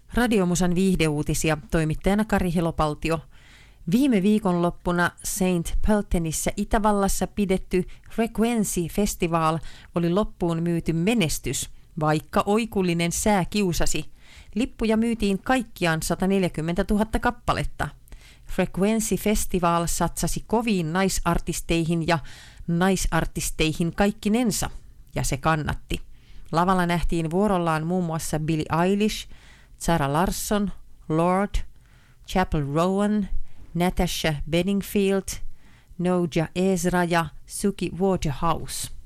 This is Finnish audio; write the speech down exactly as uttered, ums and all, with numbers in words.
Radiomusan viihdeuutisia, toimittajana Kari Helopaltio. Viime viikonloppuna Saint Pöltenissä Itävallassa pidetty Frequency Festival oli loppuun myyty menestys, vaikka oikullinen sää kiusasi. Lippuja myytiin kaikkiaan sata neljäkymmentätuhatta kappaletta. Frequency Festival satsasi koviin naisartisteihin ja naisartisteihin kaikkinensa, ja se kannatti. Lavalla nähtiin vuorollaan muun muassa Billie Eilish, Zara Larsson, Lorde, Chappell Rowan, Natasha Bedingfield, Noja Ezra ja Suki Waterhouse.